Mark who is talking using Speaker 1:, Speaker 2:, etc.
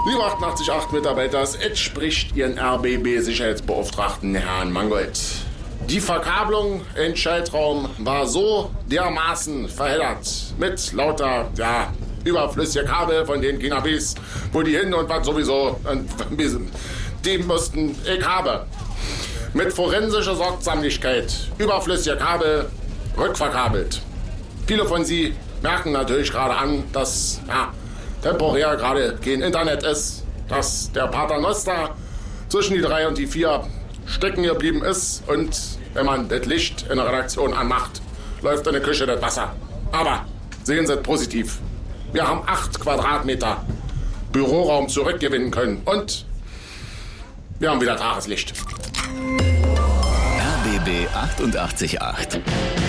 Speaker 1: Liebe 88.8 Mitarbeiter, es entspricht Ihren RBB-Sicherheitsbeauftragten Herrn Mangold. Die Verkabelung in Schaltraum war so dermaßen verheddert mit lauter, überflüssige Kabel, von denen keiner weiß, wo die hin und was sowieso. Die mussten ich habe. Mit forensischer Sorgsamkeit überflüssige Kabel rückverkabelt. Viele von Sie merken natürlich gerade an, dass temporär gerade kein Internet ist, dass der Paternoster zwischen die 3 und die 4 stecken geblieben ist und wenn man das Licht in der Redaktion anmacht, läuft in der Küche das Wasser. Aber sehen Sie es positiv. Wir haben 8 Quadratmeter Büroraum zurückgewinnen können und wir haben wieder Tageslicht.
Speaker 2: RBB 88.8